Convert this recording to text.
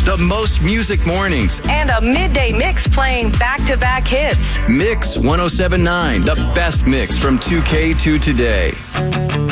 The most music mornings. And a midday mix playing back-to-back hits. Mix 1079, the best mix from 2K to today.